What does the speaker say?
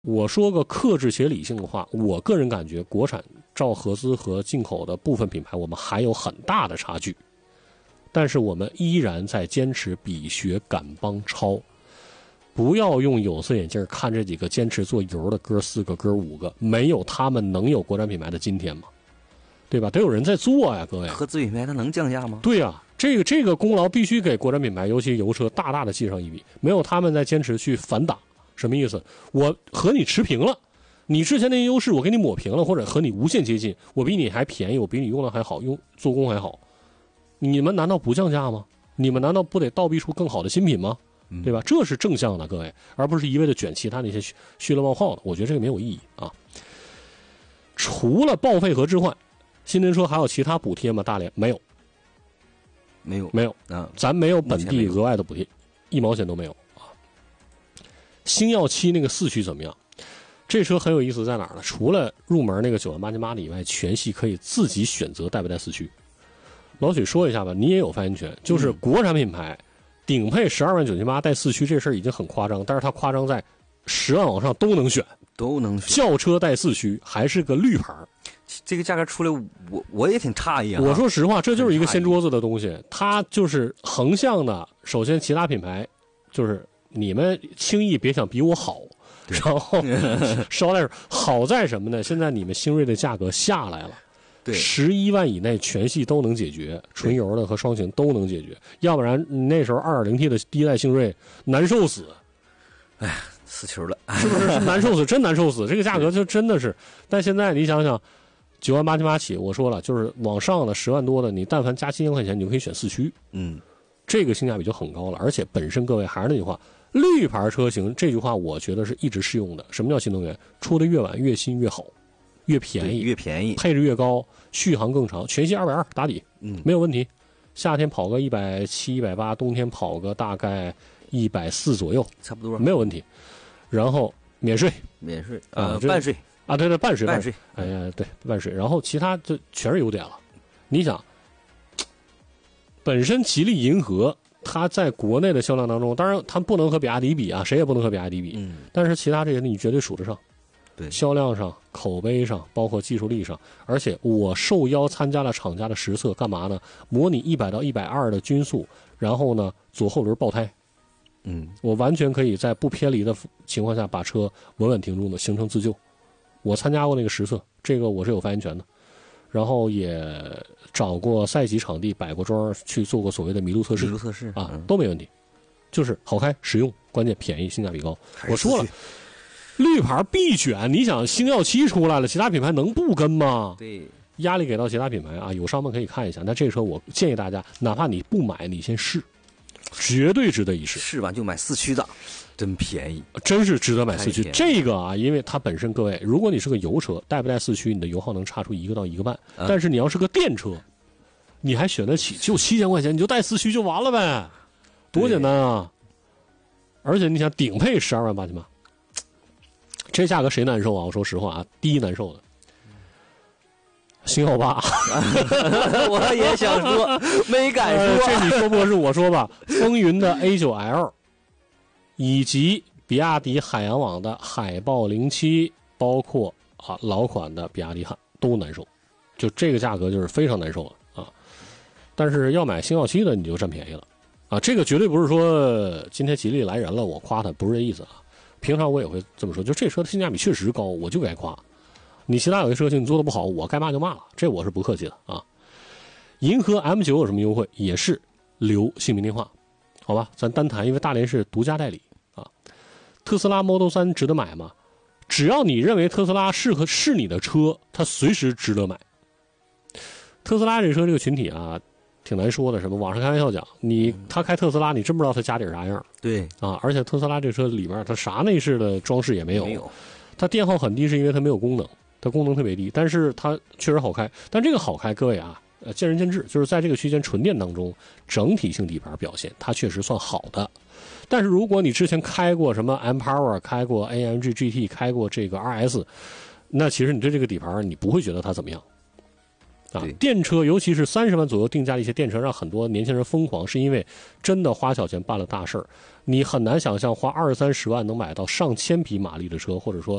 我说个克制且理性的话，我个人感觉国产照合资和进口的部分品牌，我们还有很大的差距，但是我们依然在坚持比学赶帮超。不要用有色眼镜看这几个坚持做油的哥4个哥5个，没有他们能有国产品牌的今天吗？对吧？得有人在做呀，各位。 合资品牌它能降价吗？ 对呀，这个功劳必须给国产品牌，尤其油车大大的记上一笔。没有他们在坚持去反打，什么意思？我和你持平了，你之前那些优势我给你抹平了，或者和你无限接近，我比你还便宜，我比你用的还好，用做工还好，你们难道不降价吗？你们难道不得倒逼出更好的新品吗？对吧？这是正向的，各位，而不是一味的卷其他那些虚了冒号的。我觉得这个没有意义啊。除了报废和置换，新能源车还有其他补贴吗？大连没有，没有啊，咱没有本地额外的补贴，1毛钱都没有啊。星耀7那个4驱怎么样？这车很有意思在哪儿呢？除了入门那个98800的以外，全系可以自己选择带不带4驱。老许说一下吧，你也有发言权，就是国产品牌。顶配12.998万带4驱这事儿已经很夸张，但是它夸张在10万往上都能选。轿车带4驱还是个绿牌， 这个价格出来，我也挺诧异啊。 我说实话，这就是一个掀桌子的东西。它就是横向的，首先其他品牌就是你们轻易别想比我好，然后捎带好在什么呢？现在你们新锐的价格下来了。 对 ，11万以内全系都能解决，纯油的和双擎都能解决，要不然那时候 2.0T 的第一代星锐难受死。 哎呀，死球了， 是不是？是难受死，真难受死。这个价格就真的是，但现在你想想，98800起，我说了，就是往上的10万多的，你但凡加7000块钱，你就可以选4驱。这个性价比就很高了，而且本身各位还是那句话，绿牌车型这句话，我觉得是一直适用的。什么叫新能源？出的越晚越新越好。越便宜，配置越高，续航更长，全系220打底，没有问题。夏天跑个170、180，冬天跑个大概140左右， 差不多没有问题。然后免税半税啊，对，半税，哎呀，对，半税。然后其他就全是优点了。你想，本身吉利银河它在国内的销量当中，当然它不能和比亚迪比啊，谁也不能和比亚迪比，但是其他这些你绝对数得上。 对， 销量上、口碑上，包括技术力上，而且我受邀参加了厂家的实测，干嘛呢？模拟100到120的均速，然后呢左后轮爆胎，我完全可以在不偏离的情况下把车稳稳停住的，形成自救。我参加过那个实测，这个我是有发言权的。然后也找过赛级场地摆过桩去做过所谓的麋鹿测试啊，都没问题，就是好开、实用，关键便宜，性价比高。我说了。绿牌必选，你想星耀7出来了，其他品牌能不跟吗？ 对， 压力给到其他品牌啊，有商们可以看一下。那这车我建议大家，哪怕你不买，你先试，绝对值得一试。 试完就买4驱的，真便宜， 真是值得买4驱。这个啊，因为它本身各位，如果你是个油车，带不带4驱，你的油耗能差出1个到1个半。但是你要是个电车，你还选得起，就7000块钱，你就带4驱就完了呗，多简单啊！而且你想，顶配12.888万。这价格谁难受啊？我说实话啊，第一难受的星耀8， 我也想说，没敢说。 这你说不合适，我说吧。风云的 A9L， 以及比亚迪海洋网的海豹07，包括老款的比亚迪汉都难受，就这个价格就是非常难受了啊。但是要买星耀7的，你就占便宜了啊。这个绝对不是说今天吉利来人了，我夸他，不是这意思啊。平常我也会这么说，就这车的性价比确实高，我就该夸。你其他有些车型你做的不好，我该骂就骂了，这我是不客气的啊。银河 M9 有什么优惠？也是留姓名电话，好吧？咱单谈，因为大连是独家代理啊。特斯拉 Model 3值得买吗？只要你认为特斯拉是你的车，它随时值得买。特斯拉这车这个群体啊，挺难说的，什么网上开玩笑讲，他开特斯拉，你真不知道他家底啥样。 对啊，而且特斯拉这车里面它啥内饰的装饰也没有，它电耗很低，是因为它没有功能，它功能特别低，但是它确实好开。但这个好开，各位啊，见仁见智，就是在这个区间纯电当中，整体性底盘表现它确实算好的。但是如果你之前开过什么 M-Power， 开过 AMG GT， 开过这个 RS， 那其实你对这个底盘你不会觉得它怎么样。 对， 电车尤其是30万左右定价的一些电车，让很多年轻人疯狂，是因为真的花小钱办了大事儿。你很难想象花20-30万能买到上千匹马力的车，或者说